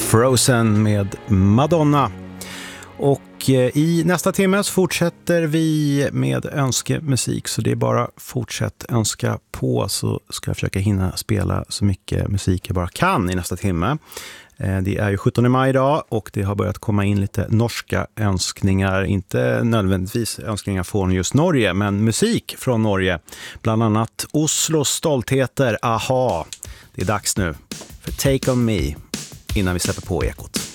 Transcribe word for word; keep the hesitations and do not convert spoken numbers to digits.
Frozen med Madonna. Och i nästa timme så fortsätter vi med önskemusik, så det är bara fortsätt önska på, så ska jag försöka hinna spela så mycket musik jag bara kan i nästa timme. Det är ju sjuttonde maj idag och det har börjat komma in lite norska önskningar, inte nödvändigtvis önskningar från just Norge, men musik från Norge. Bland annat Oslos stoltheter, aha. Det är dags nu för Take On Me innan vi släpper på ekot.